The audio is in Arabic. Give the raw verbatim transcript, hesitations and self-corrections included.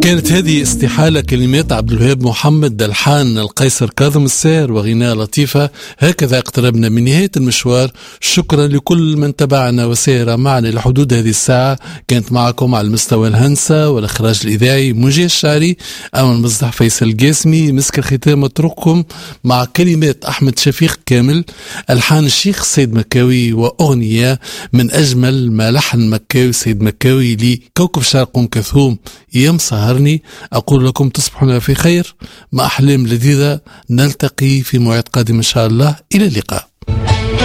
كانت هذه استحالة، كلمات عبد الوهاب محمد، ألحان القيصر كاظم الساهر وغناء لطيفة. هكذا اقتربنا من نهاية المشوار. شكرا لكل من تابعنا وسير معنا لحدود هذه الساعة. كانت معكم على المستوى الهندسة والإخراج الإذاعي منجي الشعري، أما المصدح فيصل القاسمي. مسك الختام اترككم مع كلمات أحمد شفيق كامل، ألحان الشيخ سيد مكاوي، وأغنية من أجمل ما لحن مكاوي سيد مكاوي لكوكب شرق أم كلثوم يم سهرني. أقول لكم تصبحون في خير مع أحلام لذيذة. نلتقي في موعد قادم إن شاء الله. إلى اللقاء.